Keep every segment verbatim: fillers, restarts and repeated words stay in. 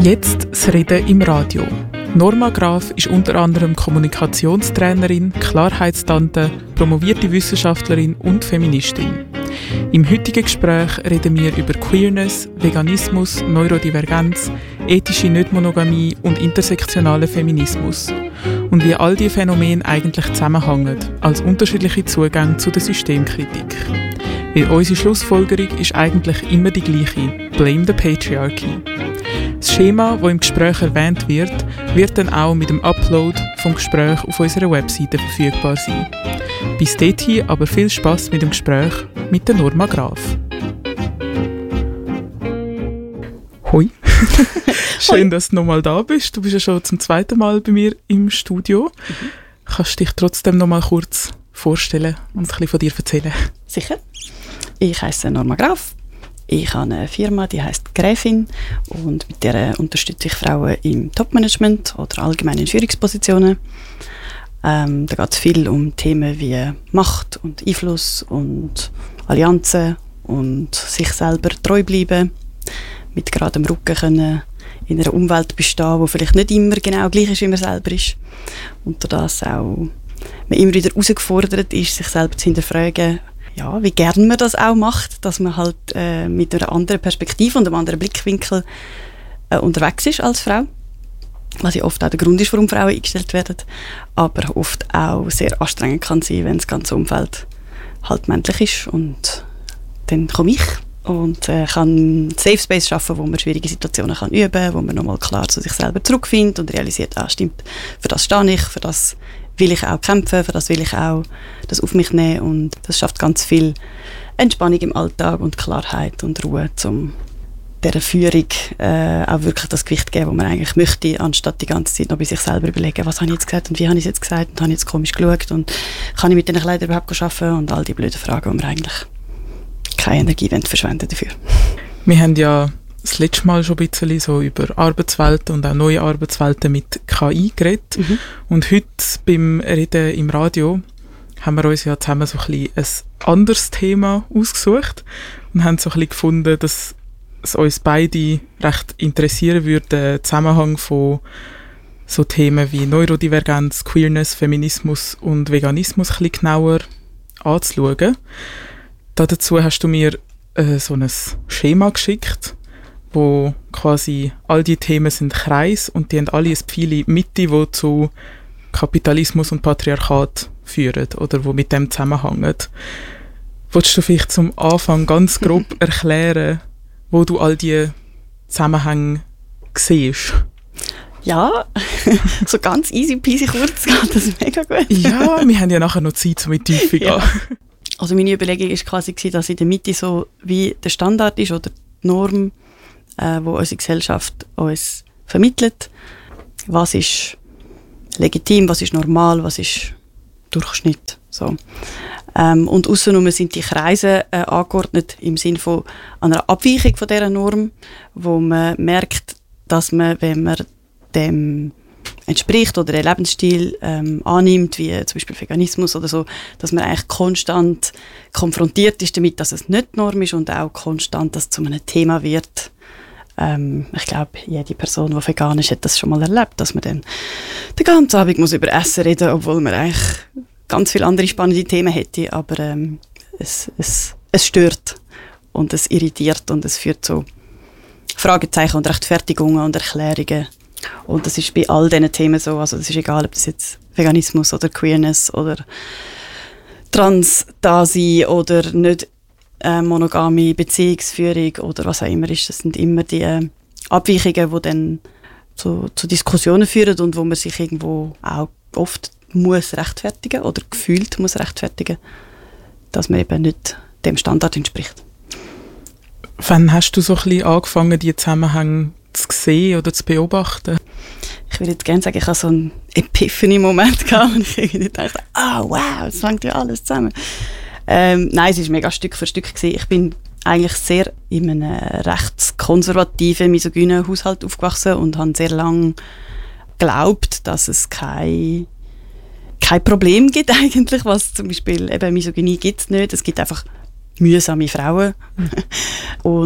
Jetzt das Reden im Radio. Norma Graf ist unter anderem Kommunikationstrainerin, Klarheitstante, promovierte Wissenschaftlerin und Feministin. Im heutigen Gespräch reden wir über Queerness, Veganismus, Neurodivergenz, ethische Nichtmonogamie und intersektionalen Feminismus. Und wie all diese Phänomene eigentlich zusammenhängen, als unterschiedliche Zugänge zu der Systemkritik. Weil unsere Schlussfolgerung ist eigentlich immer die gleiche: Blame the Patriarchy. Das Schema, das im Gespräch erwähnt wird, wird dann auch mit dem Upload vom Gespräch auf unserer Webseite verfügbar sein. Bis dahin aber viel Spass mit dem Gespräch mit der Norma Graf. Hoi. Schön, Hoi. Dass du nochmal da bist. Du bist ja schon zum zweiten Mal bei mir im Studio. Mhm. Kannst du dich trotzdem noch mal kurz vorstellen und ein bisschen von dir erzählen? Sicher. Ich heiße Norma Graf. Ich habe eine Firma, die heisst Gräfin, und mit der unterstütze ich Frauen im Topmanagement oder allgemein in Führungspositionen. Ähm, da geht es viel um Themen wie Macht und Einfluss und Allianzen und sich selber treu bleiben, mit geradem Rücken können in einer Umwelt bestehen, die vielleicht nicht immer genau gleich ist, wie man selber ist. Und durch das auch man immer wieder herausgefordert ist, sich selber zu hinterfragen, ja, wie gern man das auch macht, dass man halt äh, mit einer anderen Perspektive und einem anderen Blickwinkel äh, unterwegs ist als Frau. Was ja oft auch der Grund ist, warum Frauen eingestellt werden. Aber oft auch sehr anstrengend kann sein, wenn das ganze Umfeld halt männlich ist. Und dann komme ich und äh, kann Safe Space schaffen, wo man schwierige Situationen kann üben kann, wo man nochmal klar zu sich selber zurückfindet und realisiert, ah, stimmt, für das stehe ich, für das will ich auch kämpfen, für das will ich auch das auf mich nehmen, und das schafft ganz viel Entspannung im Alltag und Klarheit und Ruhe, um dieser Führung äh, auch wirklich das Gewicht zu geben, das man eigentlich möchte, anstatt die ganze Zeit noch bei sich selber überlegen, was habe ich jetzt gesagt und wie habe ich es jetzt gesagt und habe ich jetzt komisch geschaut und kann ich mit diesen Kleidern überhaupt arbeiten und all die blöden Fragen, wo wir eigentlich keine Energie verschwenden dafür. Wir haben ja das letzte Mal schon ein bisschen so über Arbeitswelten und auch neue Arbeitswelten mit K I geredet. Mhm. Und heute beim Reden im Radio haben wir uns ja zusammen so ein bisschen ein anderes Thema ausgesucht und haben so ein bisschen gefunden, dass es uns beide recht interessieren würde, den Zusammenhang von so Themen wie Neurodivergenz, Queerness, Feminismus und Veganismus ein bisschen genauer anzuschauen. Dazu hast du mir äh, so ein Schema geschickt, wo quasi all die Themen sind Kreis und die haben alle ein Pfeil in die Mitte, die zu Kapitalismus und Patriarchat führen oder wo mit dem zusammenhängen. Willst du vielleicht zum Anfang ganz grob erklären, wo du all diese Zusammenhänge siehst? Ja, so ganz easy peasy kurz geht das mega gut. Ja, wir haben ja nachher noch Zeit, um mit Tiefe gehen. Ja. Also meine Überlegung war quasi, dass in der Mitte so wie der Standard ist oder die Norm, äh, wo unsere Gesellschaft uns vermittelt. Was ist legitim, was ist normal, was ist Durchschnitt. So. Ähm, und aussenrum sind die Kreise äh, angeordnet im Sinne von einer Abweichung von dieser Norm, wo man merkt, dass man, wenn man dem entspricht oder den Lebensstil ähm, annimmt, wie zum Beispiel Veganismus oder so, dass man eigentlich konstant konfrontiert ist damit, dass es nicht die Norm ist und auch konstant, dass es zu einem Thema wird. Ähm, ich glaube, jede Person, die vegan ist, hat das schon mal erlebt, dass man dann den ganzen Abend muss über Essen reden, obwohl man eigentlich ganz viele andere spannende Themen hätte, aber ähm, es, es, es stört und es irritiert und es führt zu Fragezeichen und Rechtfertigungen und Erklärungen. Und das ist bei all diesen Themen so, also es ist egal, ob das jetzt Veganismus oder Queerness oder Trans-Dasein oder nicht äh, monogame Beziehungsführung oder was auch immer ist, das sind immer die äh, Abweichungen, die dann zu, zu Diskussionen führen und wo man sich irgendwo auch oft muss rechtfertigen oder gefühlt muss rechtfertigen, dass man eben nicht dem Standard entspricht. Wann hast du so ein bisschen angefangen, die Zusammenhänge zu sehen oder zu beobachten? Ich würde jetzt gerne sagen, ich hatte so einen Epiphany-Moment gehabt und ich irgendwie dachte, ah oh, wow, es fängt ja alles zusammen. Ähm, nein, es war mega Stück für Stück gewesen. Ich bin eigentlich sehr in einem rechtskonservativen, misogynen Haushalt aufgewachsen und habe sehr lange geglaubt, dass es kein, kein Problem gibt eigentlich, was zum Beispiel eben Misogynie gibt es nicht. Es gibt einfach mühsame Frauen. Mhm. Und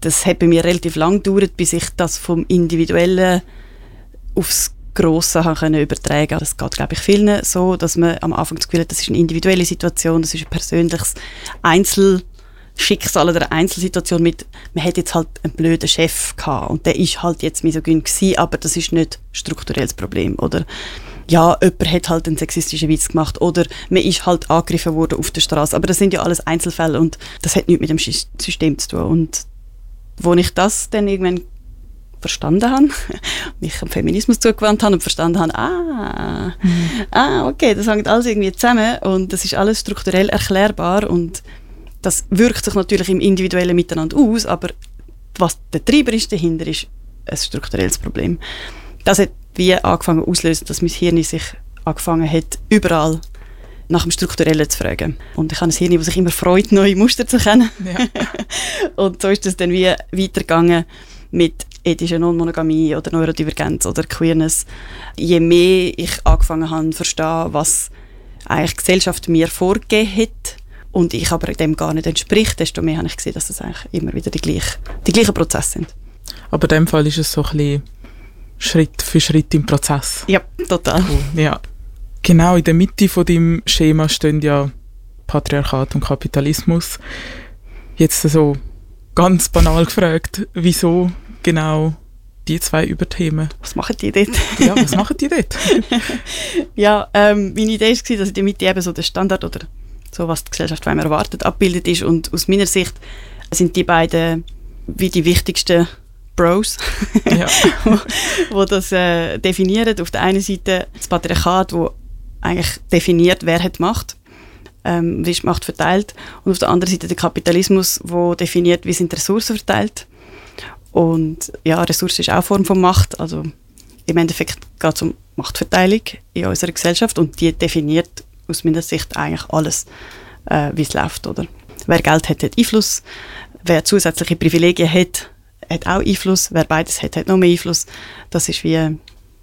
das hat bei mir relativ lang gedauert, bis ich das vom Individuellen aufs Grosse können übertragen. Das geht, glaube ich, vielen so, dass man am Anfang das Gefühl hat, das ist eine individuelle Situation, das ist ein persönliches Einzelschicksal oder eine Einzelsituation mit, man hat jetzt halt einen blöden Chef gehabt und der ist halt jetzt misogyn gewesen, aber das ist nicht ein strukturelles Problem. Oder ja, jemand hat halt einen sexistischen Witz gemacht oder man ist halt angegriffen worden auf der Straße. Aber das sind ja alles Einzelfälle und das hat nichts mit dem System zu tun. Und wo ich das dann irgendwann verstanden habe, mich dem Feminismus zugewandt habe und verstanden habe, ah, mhm. ah, okay, das hängt alles irgendwie zusammen und das ist alles strukturell erklärbar und das wirkt sich natürlich im individuellen Miteinander aus, aber was der Treiber ist dahinter, ist ein strukturelles Problem. Das hat wie angefangen auszulösen, dass mein Hirn sich angefangen hat, überall nach dem Strukturellen zu fragen. Und ich habe ein Hirn, das sich immer freut, neue Muster zu kennen. Ja. Und so ist es dann wie weitergegangen mit ethischer Non-Monogamie oder Neurodivergenz oder Queerness. Je mehr ich angefangen habe zu verstehen, was eigentlich die Gesellschaft mir vorgegeben hat und ich aber dem gar nicht entspricht, desto mehr habe ich gesehen, dass das eigentlich immer wieder die, gleich, die gleichen Prozesse sind. Aber in dem Fall ist es so ein bisschen Schritt für Schritt im Prozess. Ja, total. Cool. Ja. Genau, in der Mitte von deinem Schema stehen ja Patriarchat und Kapitalismus. Jetzt so ganz banal gefragt, wieso genau die zwei Überthemen? Was machen die dort? Ja, was machen die dort? Ja, ähm, meine Idee war, dass in der Mitte eben so der Standard oder so, was die Gesellschaft von einem erwartet, abgebildet ist. Und aus meiner Sicht sind die beiden wie die wichtigsten Bros, ja. wo, wo das äh, definieren. Auf der einen Seite das Patriarchat, wo eigentlich definiert, wer hat Macht, ähm, wie ist die Macht verteilt. Und auf der anderen Seite der Kapitalismus, wo definiert, wie sind die Ressourcen verteilt. Und ja, Ressource ist auch eine Form von Macht. Also im Endeffekt geht es um Machtverteilung in unserer Gesellschaft und die definiert aus meiner Sicht eigentlich alles, äh, wie es läuft. Oder? Wer Geld hat, hat Einfluss. Wer zusätzliche Privilegien hat, hat auch Einfluss. Wer beides hat, hat noch mehr Einfluss. Das ist wie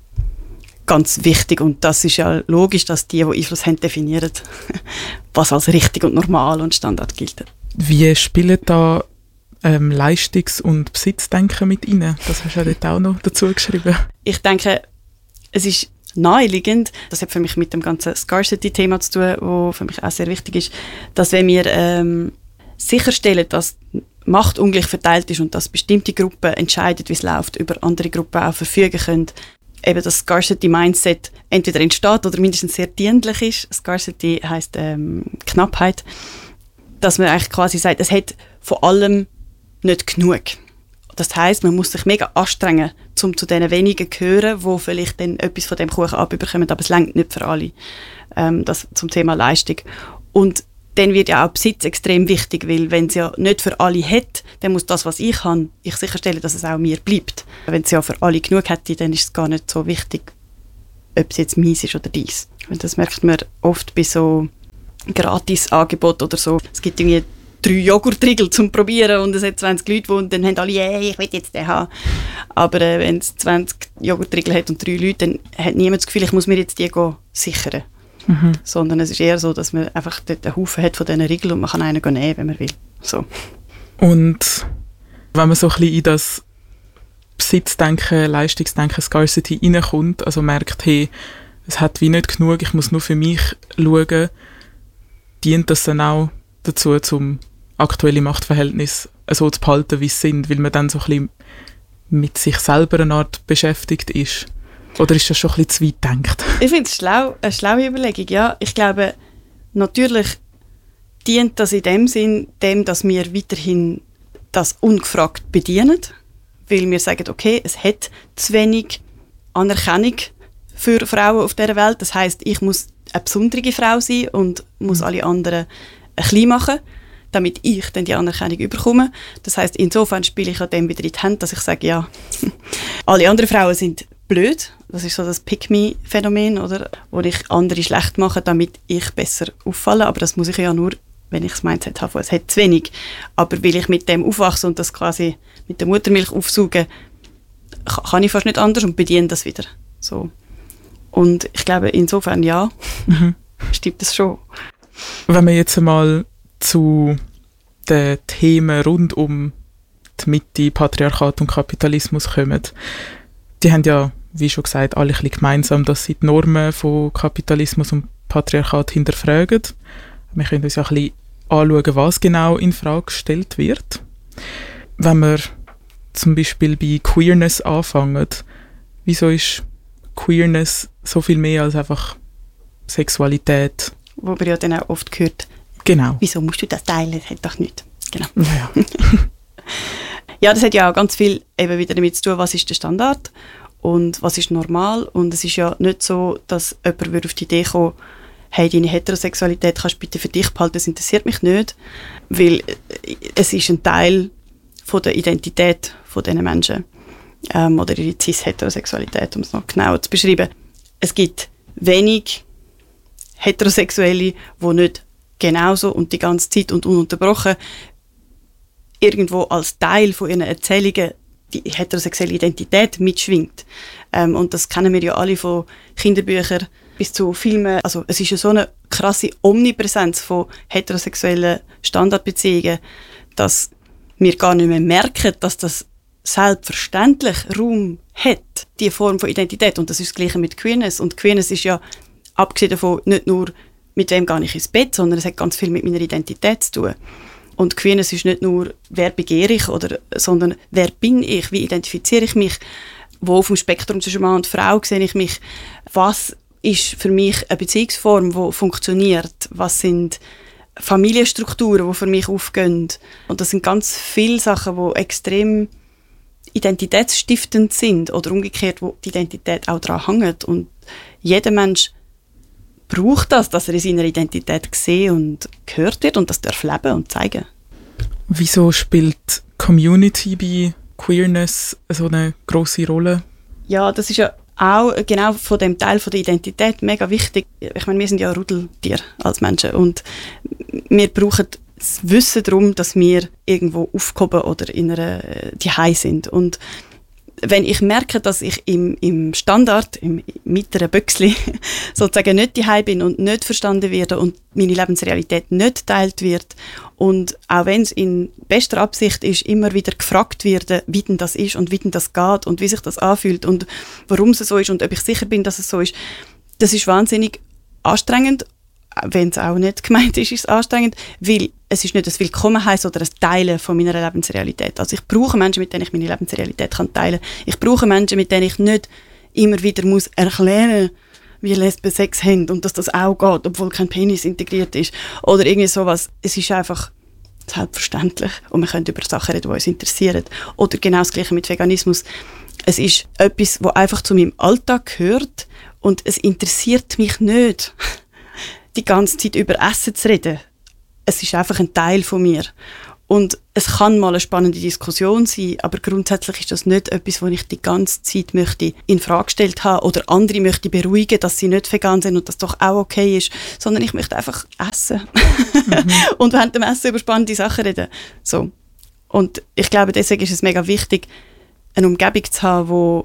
ganz wichtig und das ist ja logisch, dass die, die Einfluss haben, definieren, was als richtig und normal und Standard gilt. Wie spielen da ähm, Leistungs- und Besitzdenken mit rein? Das hast du ja dort auch noch dazu geschrieben. Ich denke, es ist naheliegend, das hat für mich mit dem ganzen Scarcity-Thema zu tun, wo für mich auch sehr wichtig ist, dass wenn wir ähm, sicherstellen, dass Macht ungleich verteilt ist und dass bestimmte Gruppen entscheiden, wie es läuft, über andere Gruppen auch verfügen können, eben das Scarcity-Mindset entweder entsteht oder mindestens sehr dienlich ist. Scarcity heisst ähm, Knappheit. Dass man eigentlich quasi sagt, es hat von allem nicht genug. Das heisst, man muss sich mega anstrengen, um zu den wenigen zu gehören, die vielleicht dann etwas von dem Kuchen abbekommen, aber es reicht nicht für alle. Ähm, das zum Thema Leistung. Und dann wird ja auch Besitz extrem wichtig, weil wenn es ja nicht für alle hat, dann muss das, was ich habe, ich sicherstellen, dass es auch mir bleibt. Wenn es ja für alle genug hätte, dann ist es gar nicht so wichtig, ob es jetzt meins ist oder dies. Und das merkt man oft bei so Gratis-Angeboten oder so. Es gibt irgendwie drei Joghurtriegel zum Probieren und es hat zwanzig Leute, und dann haben alle, yeah, ich will jetzt den haben. Aber äh, wenn es zwanzig Joghurtriegel hat und drei Leute, dann hat niemand das Gefühl, ich muss mir jetzt die go sichern. Mhm. Sondern es ist eher so, dass man einfach dort einen Haufen hat von diesen Riegeln und man kann einen nehmen, wenn man will. So. Und wenn man so ein bisschen in das Besitzdenken, Leistungsdenken, Scarcity reinkommt, also merkt, hey, es hat wie nicht genug, ich muss nur für mich schauen, dient das dann auch dazu, zum aktuelle Machtverhältnis so zu behalten, wie es sind, weil man dann so ein bisschen mit sich selber eine Art beschäftigt ist? Oder ist das schon ein bisschen zu weit gedacht? Ich finde es schlau, eine schlaue Überlegung, ja. Ich glaube, natürlich dient das in dem Sinn dem, dass wir weiterhin das ungefragt bedienen, weil wir sagen, okay, es hat zu wenig Anerkennung für Frauen auf dieser Welt. Das heisst, ich muss eine besondere Frau sein und muss mhm. alle anderen ein klein machen, damit ich dann die Anerkennung bekomme. Das heisst, insofern spiele ich an dem wieder in die Hände, dass ich sage, ja, alle anderen Frauen sind blöd. Das ist so das Pick-me-Phänomen, oder? Wo ich andere schlecht mache, damit ich besser auffalle. Aber das muss ich ja nur, wenn ich das Mindset habe, es hat zu wenig. Aber weil ich mit dem aufwachse und das quasi mit der Muttermilch aufsauge, kann ich fast nicht anders und bediene das wieder. So. Und ich glaube, insofern ja, mhm. stimmt das schon. Wenn wir jetzt einmal zu den Themen rund um die Mitte, Patriarchat und Kapitalismus kommen, die haben ja, wie schon gesagt, alle ein bisschen gemeinsam, dass sie die Normen von Kapitalismus und Patriarchat hinterfragen. Wir können uns ja ein bisschen anschauen, was genau in Frage gestellt wird. Wenn wir zum Beispiel bei Queerness anfangen, wieso ist Queerness so viel mehr als einfach Sexualität? Wo man ja dann auch oft hört, genau. Wieso musst du das teilen? Das hat doch nichts. Genau. Ja. Ja, das hat ja auch ganz viel eben wieder damit zu tun, was ist der Standard und was ist normal. Und es ist ja nicht so, dass jemand auf die Idee kommt, hey, deine Heterosexualität kannst du bitte für dich behalten, das interessiert mich nicht, weil es ist ein Teil von der Identität von diesen Menschen ähm, oder ihre Cis-Heterosexualität, um es noch genauer zu beschreiben. Es gibt wenig Heterosexuelle, die nicht genauso und die ganze Zeit und ununterbrochen irgendwo als Teil von ihren Erzählungen die heterosexuelle Identität mitschwingt. Ähm, und das kennen wir ja alle von Kinderbüchern bis zu Filmen. Also es ist ja so eine krasse Omnipräsenz von heterosexuellen Standardbeziehungen, dass wir gar nicht mehr merken, dass das selbstverständlich Raum hat, diese Form von Identität. Und das ist das Gleiche mit Queerness. Und Queerness ist ja, abgesehen davon, nicht nur mit wem gehe ich ins Bett, sondern es hat ganz viel mit meiner Identität zu tun. Und Queerness ist nicht nur, wer begehre ich, oder, sondern wer bin ich, wie identifiziere ich mich, wo auf dem Spektrum zwischen Mann und Frau sehe ich mich, was ist für mich eine Beziehungsform, die funktioniert, was sind Familienstrukturen, die für mich aufgehen. Und das sind ganz viele Sachen, die extrem identitätsstiftend sind oder umgekehrt, wo die Identität auch daran hängt. Und jeder Mensch braucht das, dass er in seiner Identität gesehen und gehört wird und das darf leben und zeigen. Wieso spielt Community bei Queerness so eine grosse Rolle? Ja, das ist ja auch genau von dem Teil von der Identität mega wichtig. Ich meine, wir sind ja Rudeltiere als Menschen und wir brauchen das Wissen darum, dass wir irgendwo aufgehoben oder in einer Zuhause sind. Und wenn ich merke, dass ich im, im Standard, im mittleren Büchsli, sozusagen nicht daheim bin und nicht verstanden werde und meine Lebensrealität nicht geteilt wird und auch wenn es in bester Absicht ist, immer wieder gefragt wird, wie denn das ist und wie denn das geht und wie sich das anfühlt und warum es so ist und ob ich sicher bin, dass es so ist, das ist wahnsinnig anstrengend. Wenn es auch nicht gemeint ist, ist es anstrengend, weil es ist nicht ein Willkommenheißen oder ein Teilen von meiner Lebensrealität. Also ich brauche Menschen, mit denen ich meine Lebensrealität kann teilen kann. Ich brauche Menschen, mit denen ich nicht immer wieder muss erklären muss, wie Lesben Sex haben und dass das auch geht, obwohl kein Penis integriert ist. Oder irgendwie sowas. Es ist einfach selbstverständlich und wir können über Sachen reden, die uns interessieren. Oder genau das Gleiche mit Veganismus. Es ist etwas, das einfach zu meinem Alltag gehört und es interessiert mich nicht, die ganze Zeit über Essen zu reden. Es ist einfach ein Teil von mir. Und es kann mal eine spannende Diskussion sein, aber grundsätzlich ist das nicht etwas, was ich die ganze Zeit möchte in Frage gestellt habe oder andere möchte beruhigen, dass sie nicht vegan sind und das doch auch okay ist, sondern ich möchte einfach essen. Mhm. Und während dem Essen über spannende Sachen reden. So. Und ich glaube, deswegen ist es mega wichtig, eine Umgebung zu haben,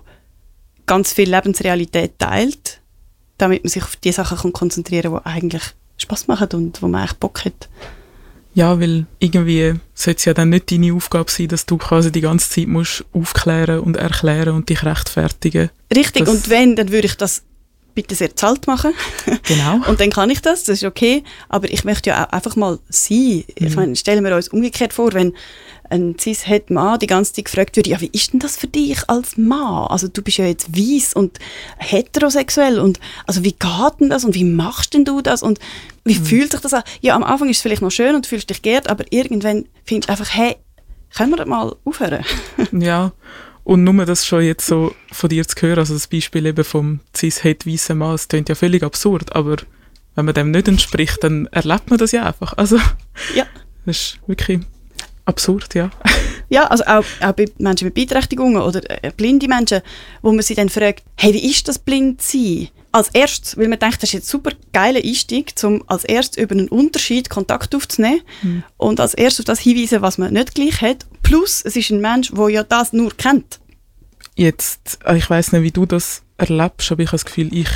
die ganz viel Lebensrealität teilt, damit man sich auf die Sachen konzentrieren kann, die eigentlich Spass machen und wo man eigentlich Bock hat. Ja, weil irgendwie sollte es ja dann nicht deine Aufgabe sein, dass du quasi die ganze Zeit musst aufklären und erklären und dich rechtfertigen. Richtig, das und wenn, dann würde ich das bitte sehr zahlt machen. Genau. Und dann kann ich das, das ist okay. Aber ich möchte ja auch einfach mal sein. Mhm. Ich meine, stellen wir uns umgekehrt vor, wenn ein Cis-Het-Mann die ganze Zeit gefragt würde, ja, wie ist denn das für dich als Mann? Also du bist ja jetzt weiss und heterosexuell und also wie geht denn das und wie machst denn du das und wie mhm. fühlt sich das an? Ja, am Anfang ist es vielleicht noch schön und du fühlst dich geehrt, aber irgendwann findest du einfach, hey, können wir das mal aufhören? Ja, und nur das schon jetzt so von dir zu hören, also das Beispiel eben vom cis-het-weissen Mann, das klingt ja völlig absurd, aber wenn man dem nicht entspricht, dann erlebt man das ja einfach. Also, ja. Das ist wirklich absurd, ja. Ja, also auch, auch bei Menschen mit Beeinträchtigungen oder äh, blinde Menschen, wo man sie dann fragt, hey, wie ist das, blind zu sein? Als erstes, weil man denkt, das ist jetzt ein super geiler Einstieg, um als erstes über einen Unterschied Kontakt aufzunehmen mhm. und als erstes auf das hinweisen, was man nicht gleich hat. Plus, es ist ein Mensch, der ja das nur kennt. Jetzt, ich weiss nicht, wie du das erlebst, aber ich habe das Gefühl, ich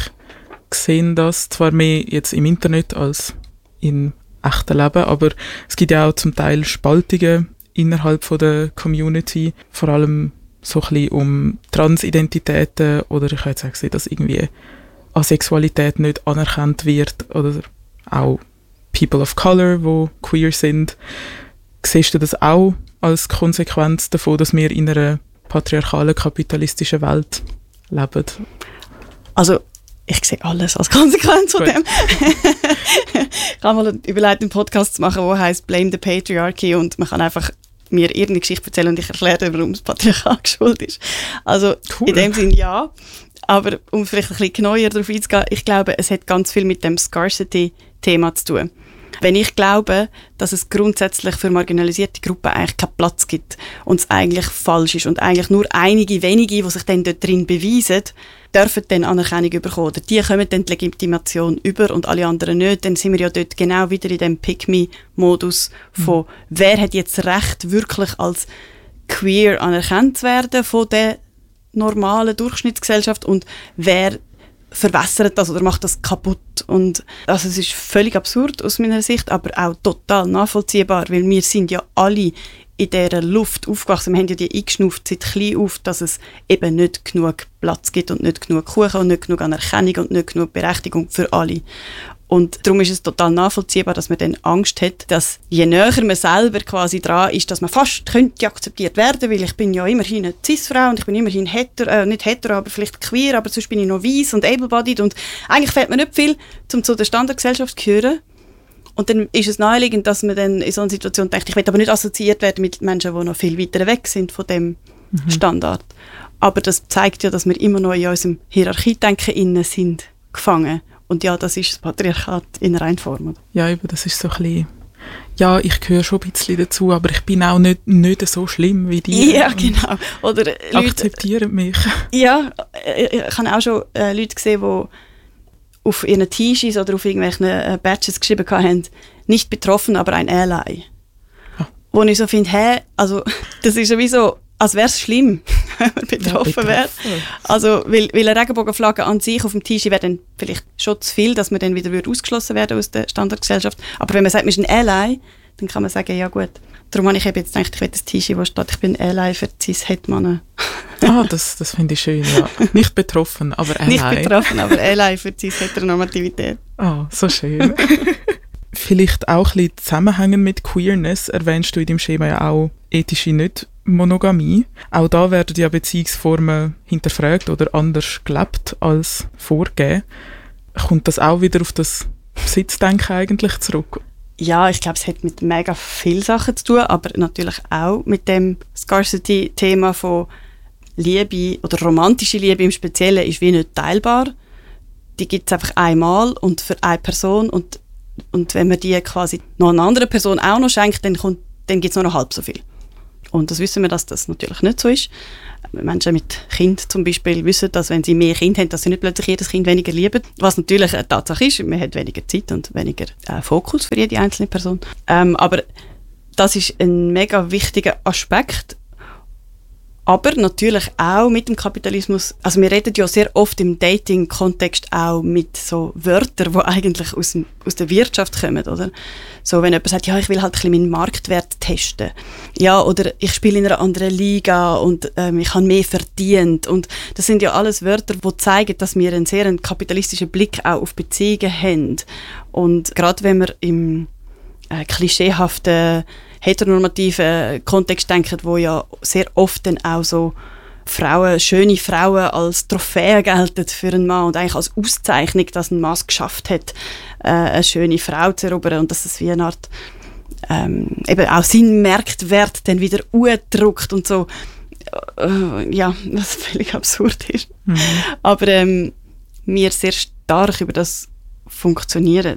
sehe das zwar mehr jetzt im Internet als im echten Leben, aber es gibt ja auch zum Teil Spaltungen innerhalb von der Community, vor allem so ein bisschen um Transidentitäten oder ich hätte sagen, dass irgendwie Asexualität nicht anerkannt wird oder auch People of Color, die queer sind. Siehst du das auch als Konsequenz davon, dass wir in einer patriarchalen, kapitalistischen Welt leben? Also, ich sehe alles als Konsequenz von dem. Ich habe mal überlegt, einen Podcast zu machen, der heisst «Blame the Patriarchy» und man kann einfach mir irgendeine Geschichte erzählen und ich erkläre, warum das Patriarchat schuld ist. Also cool. In dem Sinne ja, aber um vielleicht ein bisschen genauer darauf einzugehen, ich glaube, es hat ganz viel mit dem Scarcity-Thema zu tun. Wenn ich glaube, dass es grundsätzlich für marginalisierte Gruppen eigentlich keinen Platz gibt und es eigentlich falsch ist und eigentlich nur einige wenige, die sich dann dort drin beweisen, dürfen dann Anerkennung bekommen. Oder die kommen dann die Legitimation über und alle anderen nicht. Dann sind wir ja dort genau wieder in dem Pick-me-Modus von, mhm. wer hat jetzt Recht, wirklich als queer anerkannt zu werden von der normalen Durchschnittsgesellschaft und wer verwässert das oder macht das kaputt. Und also es ist völlig absurd aus meiner Sicht, aber auch total nachvollziehbar, weil wir sind ja alle in dieser Luft aufgewachsen. Wir haben ja die eingeschnauft seit klein auf, dass es eben nicht genug Platz gibt und nicht genug Kuchen und nicht genug Anerkennung und nicht genug Berechtigung für alle. Und darum ist es total nachvollziehbar, dass man dann Angst hat, dass je näher man selber quasi dran ist, dass man fast könnte akzeptiert werden, weil ich bin ja immerhin eine Cis-Frau und ich bin immerhin hetero, äh, nicht hetero, aber vielleicht queer, aber sonst bin ich noch weiss und able-bodied und eigentlich fehlt mir nicht viel, um zu der Standardgesellschaft zu gehören. Und dann ist es naheliegend, dass man dann in so einer Situation denkt, ich will aber nicht assoziiert werden mit Menschen, die noch viel weiter weg sind von dem mhm. Standard. Aber das zeigt ja, dass wir immer noch in unserem Hierarchiedenken innen sind, gefangen. Und ja, das ist das Patriarchat in Reinform. Ja, eben, das ist so ein bisschen, ja, ich gehöre schon ein bisschen dazu, aber ich bin auch nicht, nicht so schlimm wie die. Ja, genau. Oder akzeptieren mich. Ja, ich habe auch schon äh, Leute gesehen, die auf ihren T-Shirts oder auf irgendwelchen äh, Badges geschrieben haben, nicht betroffen, aber ein Ally. Ja. Wo ich so finde, hä, also das ist sowieso, als wäre es schlimm, wenn man betroffen ja, wäre. Also, weil, weil eine Regenbogenflagge an sich auf dem T-Shirt wäre dann vielleicht schon zu viel, dass man dann wieder ausgeschlossen werden aus der Standardgesellschaft. Aber wenn man sagt, man ist ein Ally, dann kann man sagen, ja gut. Darum habe ich eben jetzt gedacht, ich will das T-Shirt, wo steht, ich bin Ally für Cis-Het-Männer. Ah, das, das finde ich schön, ja. Nicht betroffen, aber Ally. Nicht betroffen, aber Ally für Cis-Heteronormativität. Ah, so schön. Vielleicht auch ein bisschen zusammenhängen mit Queerness erwähnst du in deinem Schema ja auch ethische Nicht-Monogamie. Auch da werden ja Beziehungsformen hinterfragt oder anders gelebt als vorgegeben. Kommt das auch wieder auf das Besitzdenken eigentlich zurück? Ja, ich glaube, es hat mit mega vielen Sachen zu tun, aber natürlich auch mit dem Scarcity-Thema von Liebe oder romantische Liebe im Speziellen ist wie nicht teilbar. Die gibt es einfach einmal und für eine Person und, und wenn man die quasi noch einer anderen Person auch noch schenkt, dann, kommt, dann gibt es nur noch halb so viel. Und das wissen wir, dass das natürlich nicht so ist. Menschen mit Kind zum Beispiel wissen, dass wenn sie mehr Kinder haben, dass sie nicht plötzlich jedes Kind weniger lieben. Was natürlich eine Tatsache ist, man hat weniger Zeit und weniger äh, Fokus für jede einzelne Person. Ähm, aber das ist ein mega wichtiger Aspekt. Aber natürlich auch mit dem Kapitalismus, also wir reden ja sehr oft im Dating-Kontext auch mit so Wörtern, die eigentlich aus, dem, aus der Wirtschaft kommen, oder? So, wenn jemand sagt, ja, ich will halt ein bisschen meinen Marktwert testen. Ja, oder ich spiele in einer anderen Liga und ähm, ich habe mehr verdient. Und das sind ja alles Wörter, die zeigen, dass wir einen sehr einen kapitalistischen Blick auch auf Beziehungen haben. Und gerade wenn wir im äh, klischeehaften heteronormativen Kontext denken, wo ja sehr oft dann auch so Frauen, schöne Frauen als Trophäe gelten für einen Mann und eigentlich als Auszeichnung, dass ein Mann es geschafft hat, äh, eine schöne Frau zu erobern und dass es wie eine Art ähm, eben auch seinen Marktwert dann wieder udruckt und so. Äh, ja, was völlig absurd ist. Mhm. Aber ähm, wir sehr stark über das funktionieren.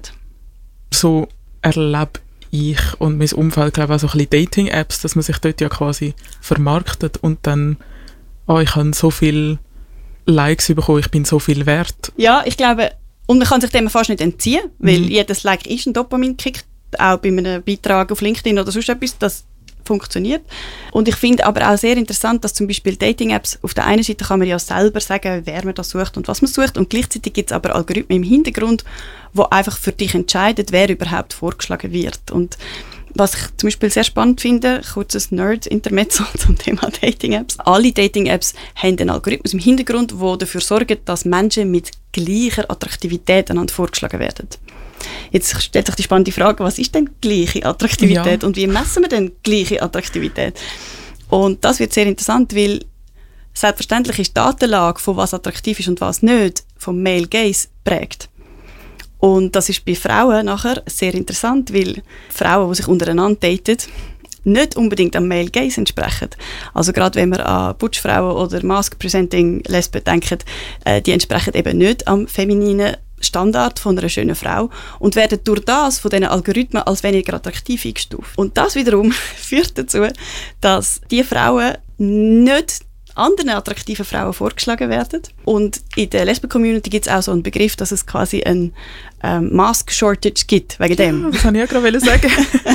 So erlebe ich und mein Umfeld, glaube ich, auch so ein bisschen Dating-Apps, dass man sich dort ja quasi vermarktet und dann, oh, ich habe so viele Likes bekommen, ich bin so viel wert. Ja, ich glaube, und man kann sich dem fast nicht entziehen, weil mhm. jedes Like ist ein Dopamin-Kick, auch bei einem Beitrag auf LinkedIn oder sonst etwas, das funktioniert. Und ich finde aber auch sehr interessant, dass zum Beispiel Dating-Apps, auf der einen Seite kann man ja selber sagen, wer man da sucht und was man sucht, und gleichzeitig gibt es aber Algorithmen im Hintergrund, die einfach für dich entscheiden, wer überhaupt vorgeschlagen wird. Und Was ich zum Beispiel sehr spannend finde, kurzes Nerd-Intermezzo zum Thema Dating-Apps. Alle Dating-Apps haben einen Algorithmus im Hintergrund, der dafür sorgt, dass Menschen mit gleicher Attraktivität einander vorgeschlagen werden. Jetzt stellt sich die spannende Frage, was ist denn gleiche Attraktivität ja. und wie messen wir denn gleiche Attraktivität? Und das wird sehr interessant, weil selbstverständlich ist die Datenlage, von was attraktiv ist und was nicht, vom Male Gaze prägt. Und das ist bei Frauen nachher sehr interessant, weil Frauen, die sich untereinander daten, nicht unbedingt am Male Gaze entsprechen. Also gerade wenn wir an Butch-Frauen oder Mask-Presenting-Lesben denken, äh, die entsprechen eben nicht am femininen Standard von einer schönen Frau und werden durch das von diesen Algorithmen als weniger attraktiv eingestuft. Und das wiederum führt dazu, dass diese Frauen nicht anderen attraktiven Frauen vorgeschlagen werden. Und in der Lesben-Community gibt es auch so einen Begriff, dass es quasi ein ähm, Mask-Shortage gibt, wegen dem. Ja, das wollte ich ja gerade sagen.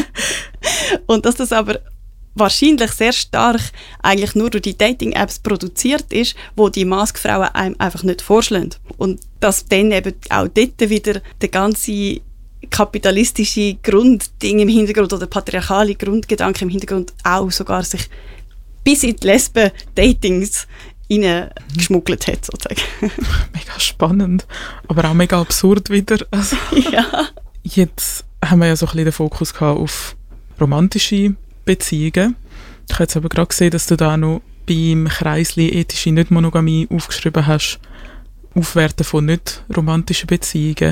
Und dass das aber wahrscheinlich sehr stark eigentlich nur durch die Dating-Apps produziert ist, wo die Mask-Frauen einem einfach nicht vorschlagen. Und dass dann eben auch dort wieder der ganze kapitalistische Grundding im Hintergrund oder patriarchale Grundgedanke im Hintergrund auch sogar sich bis in die Lesben-Datings reingeschmuggelt hat, sozusagen. Mega spannend, aber auch mega absurd wieder. Also, ja. Jetzt haben wir ja so ein bisschen den Fokus gehabt auf romantische Beziehungen. Ich habe jetzt aber gerade gesehen, dass du da noch beim Kreisli ethische Nicht-Monogamie aufgeschrieben hast, Aufwerten von nicht-romantischen Beziehungen.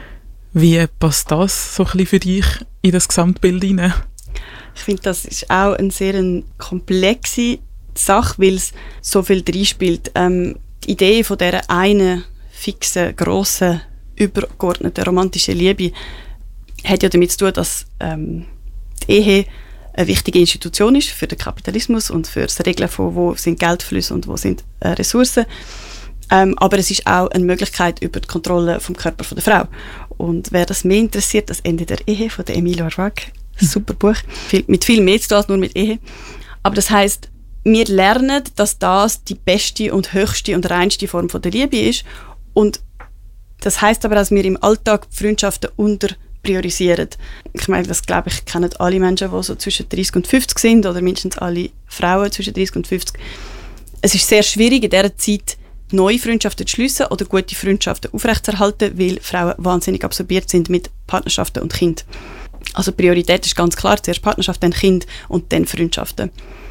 Wie passt das so ein bisschen für dich in das Gesamtbild hinein? Ich finde, das ist auch eine sehr eine komplexe Sache, weil es so viel reinspielt. Ähm, die Idee von dieser einen fixen, grossen, übergeordneten romantischen Liebe hat ja damit zu tun, dass ähm, die Ehe eine wichtige Institution ist für den Kapitalismus und für das Regeln von wo sind Geldflüsse und wo sind äh, Ressourcen. Ähm, aber es ist auch eine Möglichkeit über die Kontrolle vom Körper von der Frau. Und wer das mehr interessiert, das Ende der Ehe von der Emile Arvag, super Buch, viel, mit viel mehr zu tun als nur mit Ehe. Aber das heisst, wir lernen, dass das die beste und höchste und reinste Form von der Liebe ist. Und das heisst aber, dass wir im Alltag Freundschaften unterpriorisieren. Ich meine, das glaube ich, kennen alle Menschen, die so zwischen dreißig und fünfzig sind, oder mindestens alle Frauen zwischen dreißig und fünfzig. Es ist sehr schwierig, in dieser Zeit neue Freundschaften zu schliessen oder gute Freundschaften aufrechtzuerhalten, weil Frauen wahnsinnig absorbiert sind mit Partnerschaften und Kind. Also Priorität ist ganz klar, zuerst Partnerschaft, dann Kind und dann Freundschaften.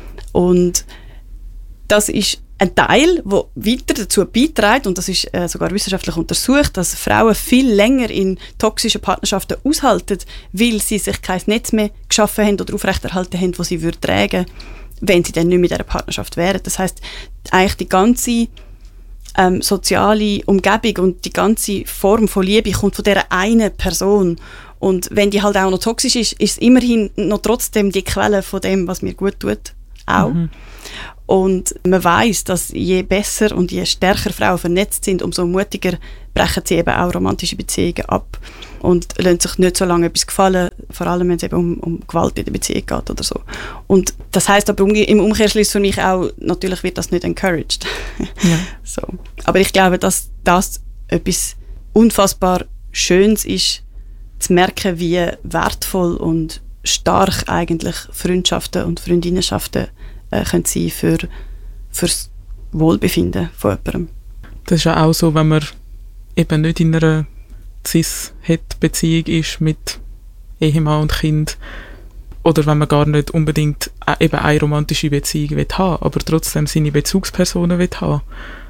Und das ist ein Teil, der weiter dazu beiträgt, und das ist äh, sogar wissenschaftlich untersucht, dass Frauen viel länger in toxischen Partnerschaften aushalten, weil sie sich kein Netz mehr geschaffen haben oder aufrechterhalten haben, das sie würde tragen, wenn sie dann nicht mehr in dieser Partnerschaft wären. Das heisst, eigentlich die ganze ähm, soziale Umgebung und die ganze Form von Liebe kommt von dieser einen Person. Und wenn die halt auch noch toxisch ist, ist es immerhin noch trotzdem die Quelle von dem, was mir gut tut, auch. Mhm. Und man weiss, dass je besser und je stärker Frauen vernetzt sind, umso mutiger brechen sie eben auch romantische Beziehungen ab und lassen sich nicht so lange etwas gefallen, vor allem wenn es eben um, um Gewalt in der Beziehung geht oder so. Und das heisst aber im Umkehrschluss für mich auch, natürlich wird das nicht encouraged. Ja. So. Aber ich glaube, dass das etwas unfassbar Schönes ist, zu merken, wie wertvoll und stark eigentlich Freundschaften und Freundinnenschaften äh, können sein für fürs Wohlbefinden von jemandem. Das ist ja auch so, wenn man eben nicht in einer Cis-Het-Beziehung ist mit Ehemann und Kind, oder wenn man gar nicht unbedingt eben eine romantische Beziehung will haben, aber trotzdem seine Bezugspersonen will haben,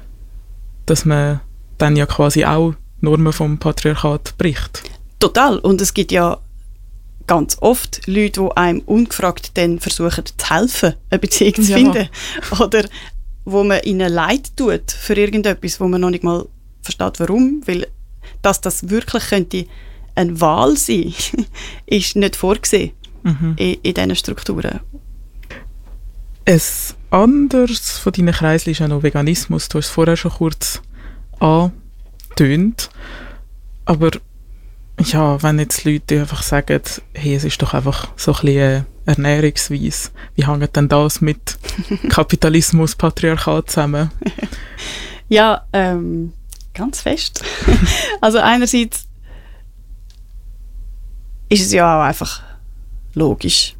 dass man dann ja quasi auch Normen vom Patriarchat bricht. Total. Und es gibt ja ganz oft Leute, die einem ungefragt dann versuchen zu helfen, eine Beziehung zu ja. finden. Oder wo man ihnen leid tut für irgendetwas, wo man noch nicht mal versteht, warum. Weil dass das wirklich könnte eine Wahl sein, ist nicht vorgesehen mhm. in, in diesen Strukturen. Ein anderes von deinen Kreisen ist ja noch Veganismus. Du hast es vorher schon kurz angetönt. Aber ja, wenn jetzt Leute einfach sagen, hey, es ist doch einfach so ein bisschen Ernährungsweise, wie hängt denn das mit Kapitalismus, Patriarchat zusammen? Ja, ähm, ganz fest. Also einerseits ist es ja auch einfach logisch,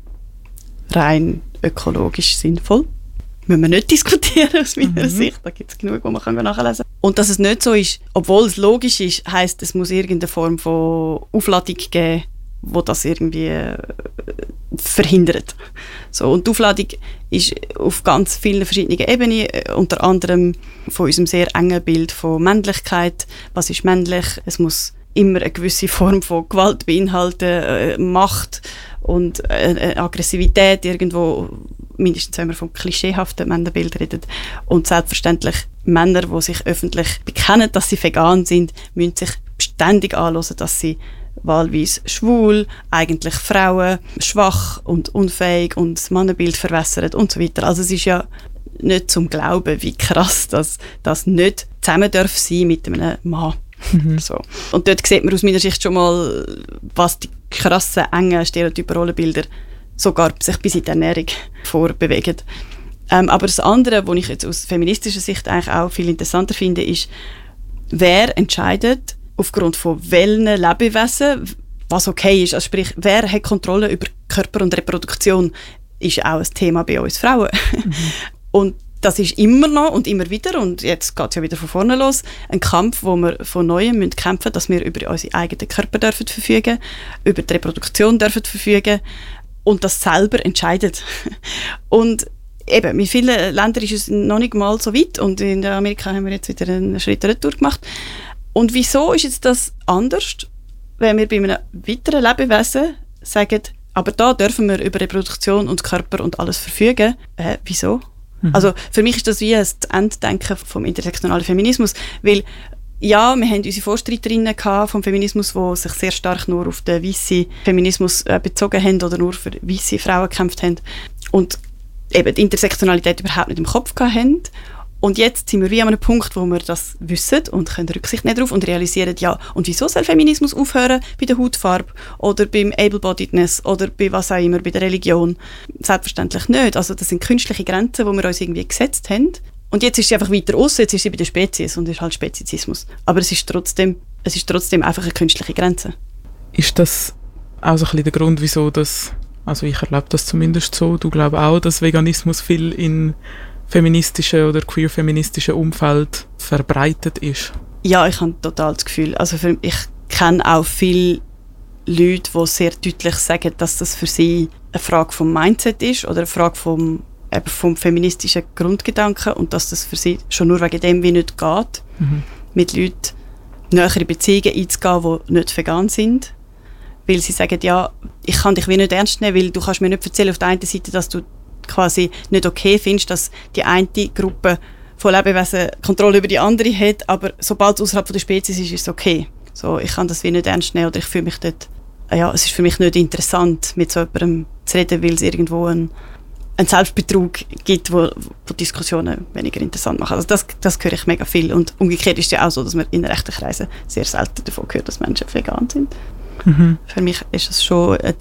rein ökologisch sinnvoll. Müssen wir nicht diskutieren aus meiner mhm. Sicht, da gibt es genug, wo man kann nachlesen kann. Und dass es nicht so ist, obwohl es logisch ist, heisst, es muss irgendeine Form von Aufladung geben, die das irgendwie äh, verhindert. So, und die Aufladung ist auf ganz vielen verschiedenen Ebenen, äh, unter anderem von unserem sehr engen Bild von Männlichkeit. Was ist männlich? Es muss immer eine gewisse Form von Gewalt beinhalten, äh, Macht und äh, Aggressivität irgendwo, mindestens wenn wir von klischeehaften Männerbildern reden. Und selbstverständlich Männer, die sich öffentlich bekennen, dass sie vegan sind, müssen sich ständig anhören, dass sie wahlweise schwul, eigentlich Frauen, schwach und unfähig und das Mannenbild verwässert und so weiter. Also es ist ja nicht zum Glauben, wie krass das, das nicht zusammen darf sein mit einem Mann. Mhm. So. Und dort sieht man aus meiner Sicht schon mal, was die krassen, engen Stereotypen, Rollenbilder sogar sich bis in die Ernährung vorbewegen. Ähm, aber das andere, was ich jetzt aus feministischer Sicht eigentlich auch viel interessanter finde, ist, wer entscheidet aufgrund von welchen Lebewesen, was okay ist. Also sprich, wer hat Kontrolle über Körper und Reproduktion, ist auch ein Thema bei uns Frauen. Mhm. Und das ist immer noch und immer wieder, und jetzt geht es ja wieder von vorne los, ein Kampf, wo wir von Neuem müssen kämpfen, dass wir über unsere eigenen Körper dürfen verfügen, über die Reproduktion dürfen verfügen und das selber entscheiden. Und eben, in vielen Ländern ist es noch nicht mal so weit, und in Amerika haben wir jetzt wieder einen Schritt retour gemacht. Und wieso ist jetzt das anders, wenn wir bei einem weiteren Lebewesen sagen, aber da dürfen wir über Reproduktion und Körper und alles verfügen? Äh, wieso? Mhm. Also für mich ist das wie ein Enddenken vom intersektionalen Feminismus, weil ja, wir haben unsere Vorstreiterinnen gehabt vom Feminismus, die sich sehr stark nur auf den weißen Feminismus äh, bezogen haben oder nur für weiße Frauen gekämpft haben und eben die Intersektionalität überhaupt nicht im Kopf gehabt haben. Und jetzt sind wir wie an einem Punkt, wo wir das wissen und können Rücksicht nehmen darauf und realisieren, ja, und wieso soll Feminismus aufhören bei der Hautfarbe oder beim Able-Bodiedness oder bei was auch immer, bei der Religion? Selbstverständlich nicht. Also das sind künstliche Grenzen, die wir uns irgendwie gesetzt haben. Und jetzt ist sie einfach weiter raus, jetzt ist sie bei der Spezies und ist halt Spezizismus. Aber es ist trotzdem, es ist trotzdem einfach eine künstliche Grenze. Ist das auch so ein bisschen der Grund, wieso das, also ich erlebe das zumindest so, du glaubst auch, dass Veganismus viel in feministischen oder queer-feministischen Umfeld verbreitet ist? Ja, ich habe total das Gefühl. Also für, ich kenne auch viele Leute, die sehr deutlich sagen, dass das für sie eine Frage vom Mindset ist oder eine Frage vom, eben vom feministischen Grundgedanken und dass das für sie schon nur wegen dem wie nicht geht, mhm. mit Leuten nähere Beziehungen einzugehen, die nicht vegan sind. Weil sie sagen, ja, ich kann dich wie nicht ernst nehmen, weil du kannst mir nicht erzählen auf der einen Seite, dass du quasi nicht okay findest, dass die eine Gruppe von Lebewesen Kontrolle über die andere hat, aber sobald es außerhalb der Spezies ist, ist es okay. So, ich kann das wie nicht ernst nehmen oder ich fühle mich dort, ja, es ist für mich nicht interessant, mit so jemandem zu reden, weil es irgendwo einen, einen Selbstbetrug gibt, wo, wo Diskussionen weniger interessant machen. Also das, das höre ich mega viel und umgekehrt ist es ja auch so, dass man in rechten Kreisen sehr selten davon hört, dass Menschen vegan sind. Mhm. Für mich ist es schon ein